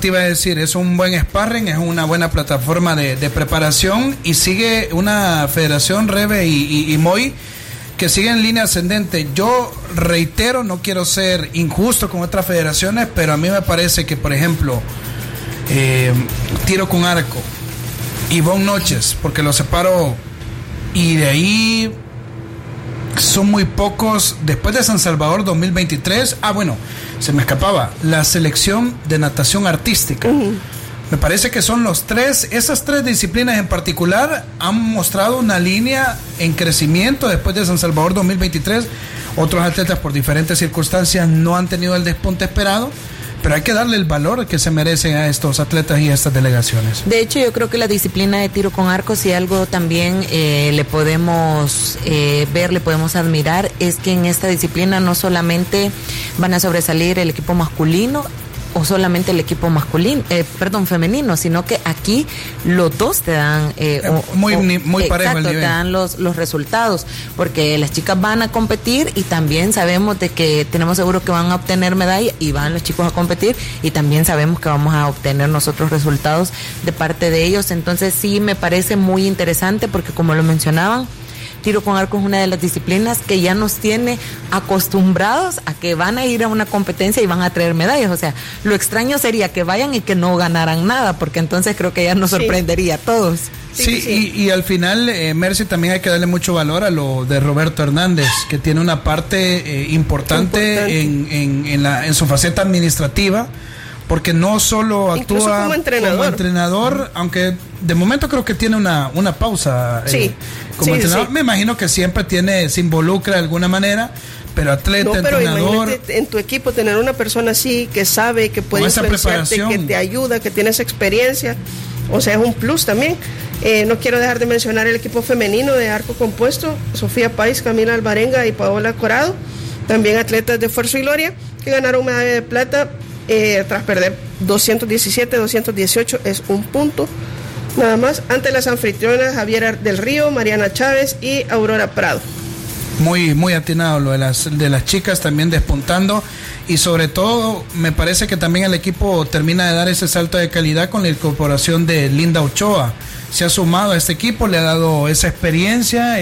te iba a decir, es un buen sparring, es una buena plataforma de preparación y sigue una federación, Rebe y Moy, que sigue en línea ascendente. Yo reitero, no quiero ser injusto con otras federaciones, pero a mí me parece que, por ejemplo, tiro con arco, Ivonne Noches, porque lo separo, y de ahí son muy pocos. Después de San Salvador 2023, se me escapaba, la selección de natación artística. Me parece que son esas tres disciplinas en particular han mostrado una línea en crecimiento después de San Salvador 2023. Otros atletas por diferentes circunstancias no han tenido el despunte esperado, pero hay que darle el valor que se merecen a estos atletas y a estas delegaciones. De hecho, yo creo que la disciplina de tiro con arco, si algo también le podemos ver, le podemos admirar, es que en esta disciplina no solamente van a sobresalir el equipo masculino o solamente el equipo femenino, sino que aquí los dos te dan muy parejo el nivel. Te dan los resultados, porque las chicas van a competir y también sabemos de que tenemos seguro que van a obtener medalla y van los chicos a competir y también sabemos que vamos a obtener nosotros resultados de parte de ellos. Entonces sí me parece muy interesante porque, como lo mencionaban, tiro con arco es una de las disciplinas que ya nos tiene acostumbrados a que van a ir a una competencia y van a traer medallas. O sea, lo extraño sería que vayan y que no ganaran nada, porque entonces creo que ya nos sorprendería a todos. Sí. Y al final, Mercy, también hay que darle mucho valor a lo de Roberto Hernández, que tiene una parte importante. En su faceta administrativa, porque no solo actúa como entrenador, aunque de momento creo que tiene una pausa como entrenador. Me imagino que siempre se involucra de alguna manera, pero atleta, entrenador. En tu equipo tener una persona así que sabe, que puede influenciarte, que te ayuda, que tiene esa experiencia, o sea, es un plus también. No quiero dejar de mencionar el equipo femenino de arco compuesto, Sofía Páez, Camila Alvarenga y Paola Corado, también atletas de Esfuerzo y Gloria, que ganaron medalla de plata tras perder 217-218, es un punto nada más, ante las anfitrionas Javiera del Río, Mariana Chávez y Aurora Prado. Muy atinado lo de las chicas, también despuntando, y sobre todo me parece que también el equipo termina de dar ese salto de calidad con la incorporación de Linda Ochoa. Se ha sumado a este equipo, le ha dado esa experiencia,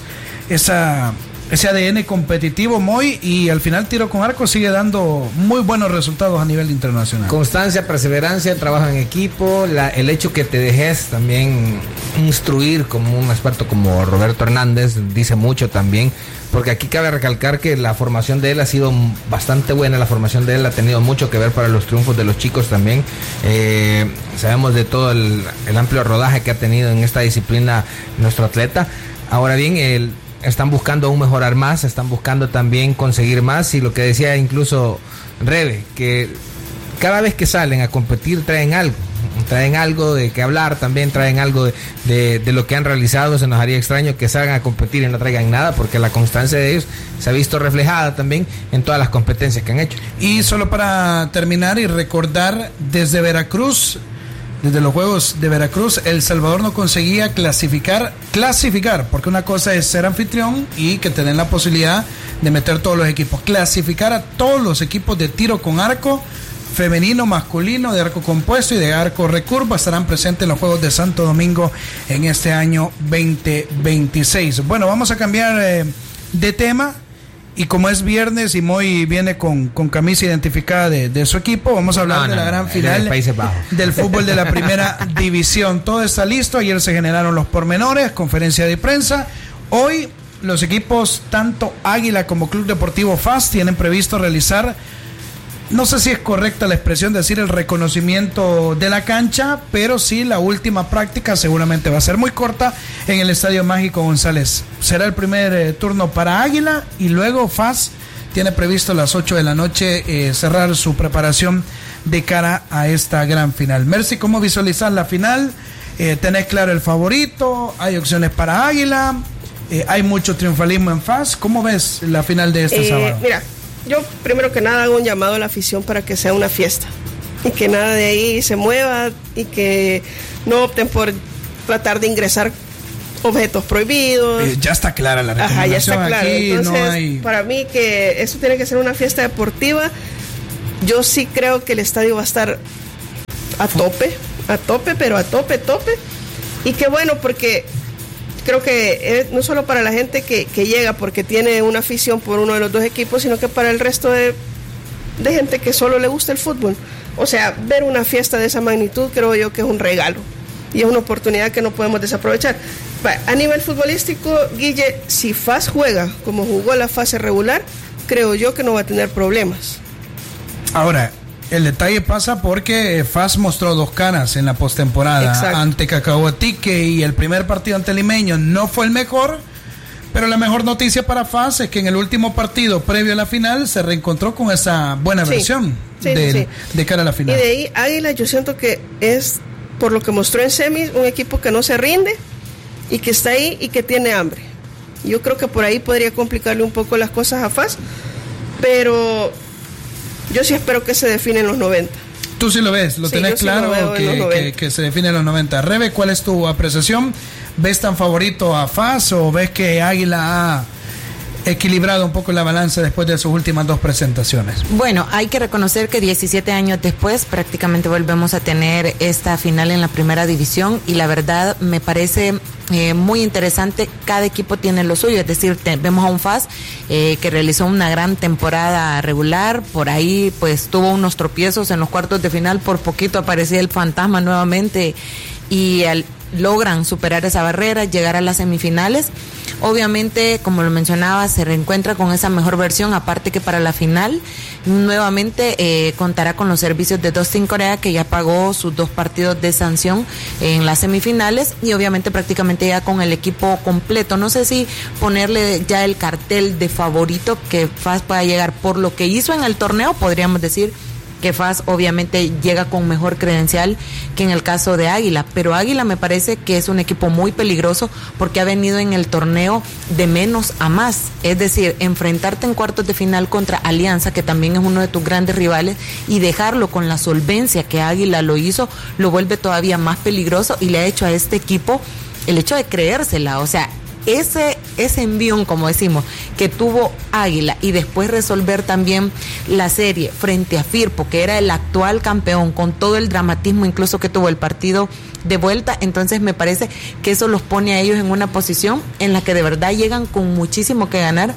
ese ADN competitivo, Moy, y al final tiro con arco sigue dando muy buenos resultados a nivel internacional. Constancia, perseverancia, trabajo en equipo, el hecho que te dejes también instruir como un experto como Roberto Hernández dice mucho también, porque aquí cabe recalcar que la formación de él ha sido bastante buena, la formación de él ha tenido mucho que ver para los triunfos de los chicos también. Sabemos de todo el amplio rodaje que ha tenido en esta disciplina nuestro atleta. Ahora bien, están buscando aún mejorar más, están buscando también conseguir más, y lo que decía incluso Rebe, que cada vez que salen a competir traen algo de que hablar, también traen algo de lo que han realizado. Se nos haría extraño que salgan a competir y no traigan nada, porque la constancia de ellos se ha visto reflejada también en todas las competencias que han hecho. Y solo para terminar y recordar, desde los Juegos de Veracruz, El Salvador no conseguía clasificar, porque una cosa es ser anfitrión y que te den la posibilidad de meter todos los equipos. Clasificar a todos los equipos de tiro con arco, femenino, masculino, de arco compuesto y de arco recurva, estarán presentes en los Juegos de Santo Domingo en este año 2026. Bueno, vamos a cambiar de tema. Y como es viernes y Moy viene con camisa identificada de su equipo, vamos a hablar de la gran final del fútbol de la primera división. Todo está listo, ayer se generaron los pormenores, conferencia de prensa. Hoy los equipos, tanto Águila como Club Deportivo FAS, tienen previsto realizar, no sé si es correcta la expresión de decir el reconocimiento de la cancha, pero sí la última práctica seguramente va a ser muy corta en el Estadio Mágico González. Será el primer turno para Águila y luego FAS tiene previsto a las 8 de la noche cerrar su preparación de cara a esta gran final. Mercy, ¿cómo visualizar la final? ¿Tenés claro el favorito? ¿Hay opciones para Águila? ¿Hay mucho triunfalismo en FAS? ¿Cómo ves la final de este sábado? Mira, yo primero que nada hago un llamado a la afición para que sea una fiesta y que nada de ahí se mueva y que no opten por tratar de ingresar objetos prohibidos. Ya está clara la recomendación. Ajá, ya está claro. Aquí entonces, no hay... para mí que eso tiene que ser una fiesta deportiva. Yo sí creo que el estadio va a estar a tope, pero a tope. Y qué bueno, porque creo que no solo para la gente que llega porque tiene una afición por uno de los dos equipos, sino que para el resto de gente que solo le gusta el fútbol. O sea, ver una fiesta de esa magnitud creo yo que es un regalo y es una oportunidad que no podemos desaprovechar. A nivel futbolístico, Guille, si FAS juega como jugó la fase regular, creo yo que no va a tener problemas. Ahora, el detalle pasa porque FAS mostró dos caras en la postemporada ante Cacahuatique, y el primer partido ante Limeño no fue el mejor, pero la mejor noticia para FAS es que en el último partido previo a la final se reencontró con esa buena versión de cara a la final. Y de ahí Águila yo siento que es, por lo que mostró en semis, un equipo que no se rinde y que está ahí y que tiene hambre. Yo creo que por ahí podría complicarle un poco las cosas a FAS, pero yo sí espero que se define en los 90. Tú sí lo ves, lo tenés claro, que se define en los 90. Rebe, ¿cuál es tu apreciación? ¿Ves tan favorito a FAS o ves que Águila ha equilibrado un poco la balanza después de sus últimas dos presentaciones? Bueno, hay que reconocer que 17 años después prácticamente volvemos a tener esta final en la primera división, y la verdad me parece muy interesante. Cada equipo tiene lo suyo, es decir, vemos a un FAS que realizó una gran temporada regular, por ahí pues tuvo unos tropiezos en los cuartos de final, por poquito aparecía el fantasma nuevamente y logran superar esa barrera, llegar a las semifinales. Obviamente, como lo mencionaba, se reencuentra con esa mejor versión, aparte que para la final nuevamente contará con los servicios de Dustin Corea, que ya pagó sus 2 partidos de sanción en las semifinales, y obviamente prácticamente ya con el equipo completo. No sé si ponerle ya el cartel de favorito que FAS pueda llegar por lo que hizo en el torneo, podríamos decir que FAS obviamente llega con mejor credencial que en el caso de Águila, pero Águila me parece que es un equipo muy peligroso porque ha venido en el torneo de menos a más, es decir, enfrentarte en cuartos de final contra Alianza, que también es uno de tus grandes rivales, y dejarlo con la solvencia que Águila lo hizo, lo vuelve todavía más peligroso y le ha hecho a este equipo el hecho de creérsela. O sea, ese envión, como decimos, que tuvo Águila, y después resolver también la serie frente a Firpo, que era el actual campeón, con todo el dramatismo incluso que tuvo el partido de vuelta, entonces me parece que eso los pone a ellos en una posición en la que de verdad llegan con muchísimo que ganar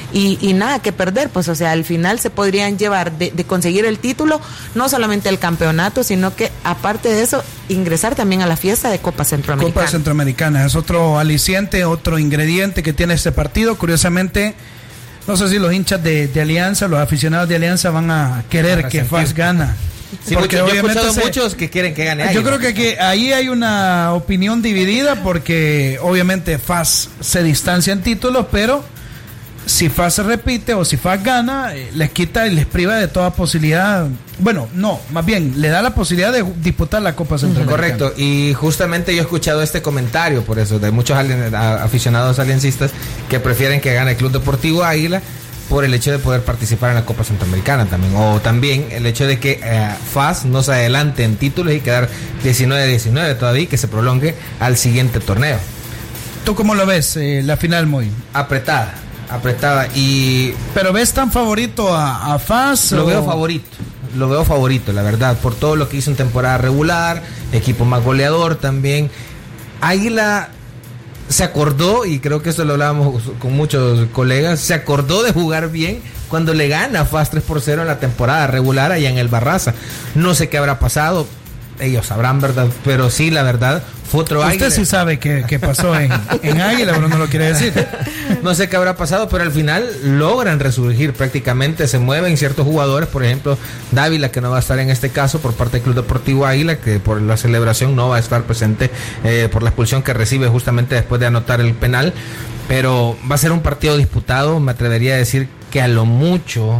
y nada que perder, pues o sea, al final se podrían llevar de conseguir el título, no solamente el campeonato, sino que aparte de eso, ingresar también a la fiesta de Copa Centroamericana. Copa Centroamericana es otro aliciente, otro ingrediente que tiene este partido. Curiosamente, no sé si los hinchas de Alianza, los aficionados de Alianza van a querer que FAS gana. Sí, porque yo he escuchado muchos que quieren que gane Águila. Yo creo que ahí hay una opinión dividida, porque obviamente FAS se distancia en títulos, pero si FAS se repite o si FAS gana, les quita y les priva de toda posibilidad. Bueno, no, más bien le da la posibilidad de disputar la Copa Centroamericana. Correcto, y justamente yo he escuchado este comentario, por eso, de muchos aficionados aliancistas que prefieren que gane el Club Deportivo Águila por el hecho de poder participar en la Copa Centroamericana también, o también el hecho de que FAS no se adelante en títulos y quedar 19-19 todavía, y que se prolongue al siguiente torneo. ¿Tú cómo lo ves, la final, muy apretada, pero ves tan favorito a FAS? Lo veo favorito, la verdad, por todo lo que hizo en temporada regular, equipo más goleador también. Águila se acordó, y creo que esto lo hablábamos con muchos colegas, se acordó de jugar bien cuando le gana a FAS 3-0 en la temporada regular allá en el Barraza. No sé qué habrá pasado, ellos sabrán, ¿verdad? Pero sí, la verdad, fue otro Águila. Usted sí sabe qué pasó en Águila, pero no lo quiere decir. No sé qué habrá pasado, pero al final logran resurgir prácticamente, se mueven ciertos jugadores, por ejemplo, Dávila, que no va a estar en este caso por parte del Club Deportivo Águila, que por la celebración no va a estar presente por la expulsión que recibe justamente después de anotar el penal, pero va a ser un partido disputado. Me atrevería a decir que a lo mucho,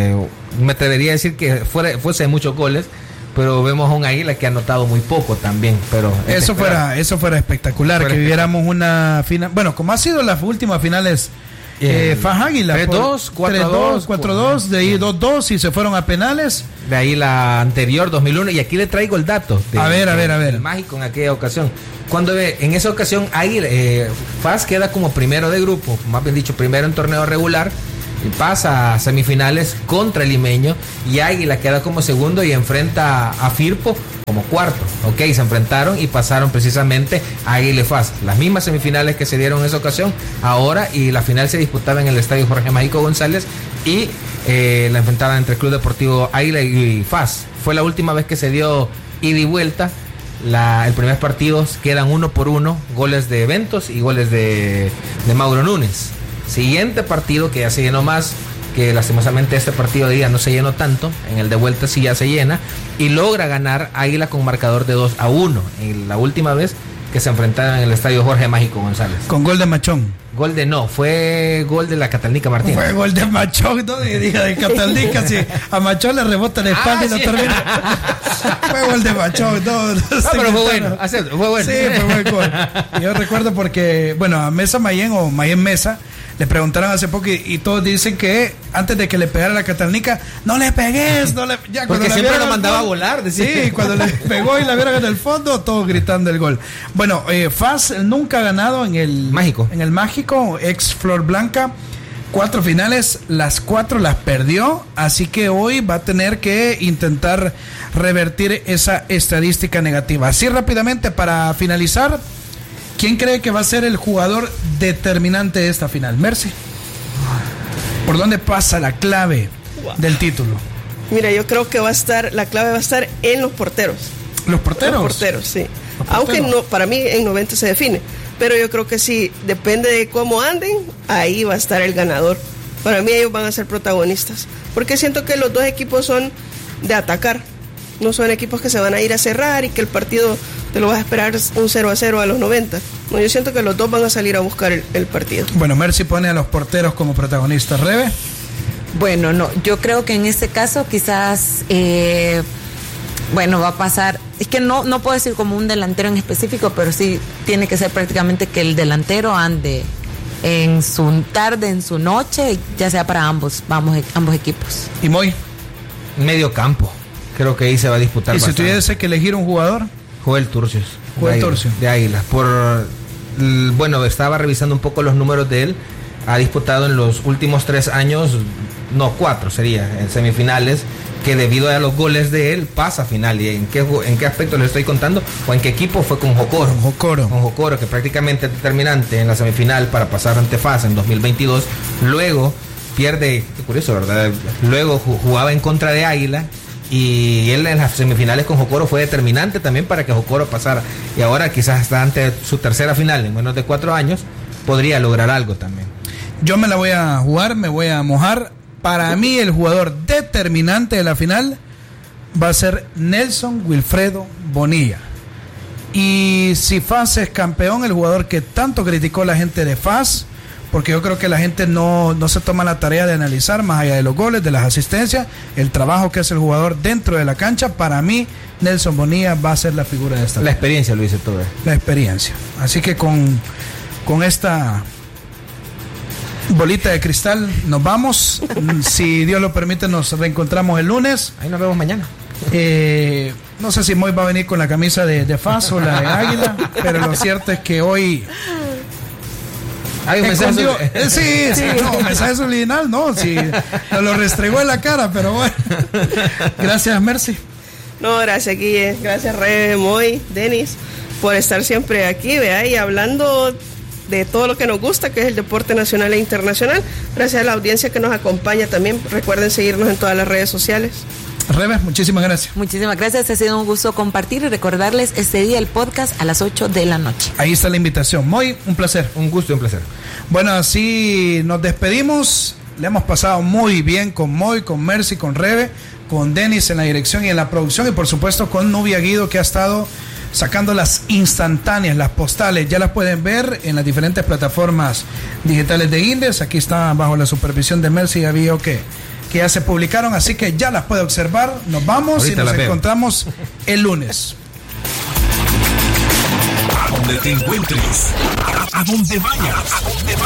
que fuese de muchos goles, pero vemos a un Águila que ha anotado muy poco también, pero eso fuera espectacular, que viviéramos una final, bueno, como ha sido las últimas finales FAS Águila, 3-2, 4-2, 4-2, de ahí 2-2 y se fueron a penales. De ahí la anterior 2001, y aquí le traigo el dato a ver. El mágico en aquella ocasión. Cuando en esa ocasión Águila, FAS queda como primero de grupo, más bien dicho, primero en torneo regular, y pasa a semifinales contra el Limeño, y Águila queda como segundo y enfrenta a Firpo como cuarto. Ok, se enfrentaron y pasaron precisamente a Águila y FAS, las mismas semifinales que se dieron en esa ocasión ahora, y la final se disputaba en el estadio Jorge Mágico González, y la enfrentaban entre el Club Deportivo Águila y FAS. Fue la última vez que se dio ida y vuelta. El primer partido quedan 1-1, goles de Eventos y goles de Mauro Núñez. Siguiente partido que ya se llenó más, que lastimosamente este partido de día no se llenó tanto, en el de vuelta sí ya se llena, y logra ganar Águila con marcador de 2-1, en la última vez que se enfrentaron en el estadio Jorge Mágico González. Con gol de Machón. Fue gol de la Catalnica Martínez. Fue gol de Machón, no diga de Catalnica, si a Machón le rebota la espalda y lo termina. Fue gol de Machón, pero fue bueno, fue bueno. Sí, fue buen gol. Yo recuerdo porque, bueno, a Mesa Mayén o Mayén Mesa le preguntaron hace poco y todos dicen que antes de que le pegara la Catalnica, no le pegues, ya porque siempre lo mandaba a volar. Decía. Sí, cuando le pegó y la vieron en el fondo, todos gritando el gol. Bueno, FAS nunca ha ganado en el Mágico. En el Mágico, ex Flor Blanca. 4 finales, las 4 las perdió, así que hoy va a tener que intentar revertir esa estadística negativa. Así rápidamente para finalizar, ¿quién cree que va a ser el jugador determinante de esta final? Mercy. ¿Por dónde pasa la clave del título? Mira, yo creo que la clave va a estar en los porteros. ¿Los porteros? Los porteros, sí. Aunque no, para mí en 90 se define. Pero yo creo que sí, depende de cómo anden, ahí va a estar el ganador. Para mí ellos van a ser protagonistas. Porque siento que los dos equipos son de atacar. No son equipos que se van a ir a cerrar y que el partido te lo vas a esperar un 0-0 a los 90. No, yo siento que los dos van a salir a buscar el partido. Bueno, Mercy pone a los porteros como protagonistas. ¿Rebe? Bueno, no, yo creo que en este caso quizás, va a pasar, es que no puedo decir como un delantero en específico, pero sí tiene que ser prácticamente que el delantero ande en su tarde, en su noche, ya sea para ambos equipos. ¿Y Moy? Medio campo. Creo que ahí se va a disputar. ¿Y bastante. Si tuviese que elegir un jugador? Joel Turcios. Joel Turcios. De Águila. Estaba revisando un poco los números de él. Ha disputado en los últimos 3 años, 4 sería, en semifinales, que debido a los goles de él pasa a final. ¿Y en qué aspecto le estoy contando? ¿O en qué equipo? Fue con Jocoro. Con Jocoro, que prácticamente es determinante en la semifinal para pasar ante FAS en 2022. Luego pierde, qué curioso, ¿verdad? Luego jugaba en contra de Águila. Y él en las semifinales con Jocoro fue determinante también para que Jocoro pasara. Y ahora quizás hasta ante su tercera final en menos de 4 años podría lograr algo también. Yo me la voy a jugar, me voy a mojar. Para mí el jugador determinante de la final va a ser Nelson Wilfredo Bonilla. Y si FAS es campeón, el jugador que tanto criticó la gente de FAS, porque yo creo que la gente no se toma la tarea de analizar más allá de los goles, de las asistencias, el trabajo que hace el jugador dentro de la cancha. Para mí Nelson Bonilla va a ser la figura de esta. La experiencia, lo dice todo. La experiencia. Así que con esta bolita de cristal nos vamos. Si Dios lo permite, nos reencontramos el lunes. Ahí nos vemos mañana. No sé si Moy va a venir con la camisa de FAS o la de Águila, pero lo cierto es que hoy hay un mensaje. Un mensaje subliminal, no, sí, nos lo restregó en la cara, pero bueno. Gracias, Mercy. No, gracias, Guille. Gracias, Rebe, Moy, Denis, por estar siempre aquí, y hablando de todo lo que nos gusta, que es el deporte nacional e internacional. Gracias a la audiencia que nos acompaña también. Recuerden seguirnos en todas las redes sociales. Rebe, muchísimas gracias. Muchísimas gracias, ha sido un gusto compartir y recordarles este día el podcast a las 8 de la noche. Ahí está la invitación. Moy, un placer. Un gusto y un placer. Bueno, así nos despedimos. Le hemos pasado muy bien con Moy, con Mercy, con Rebe, con Denis en la dirección y en la producción, y por supuesto con Nubia Guido, que ha estado sacando las instantáneas, las postales. Ya las pueden ver en las diferentes plataformas digitales de Indes. Aquí está bajo la supervisión de Mercy, ya vio que ya se publicaron, así que ya las puede observar. Nos vamos. Ahorita y nos encontramos el lunes. A donde te encuentres, a donde vayas,